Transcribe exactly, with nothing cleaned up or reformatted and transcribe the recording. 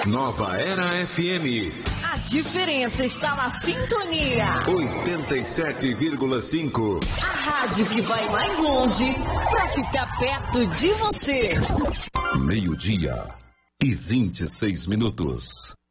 Nova Era F M. A diferença está na sintonia. oitenta e sete vírgula cinco. A rádio que vai mais longe para ficar perto de você. Meio-dia e vinte e seis minutos.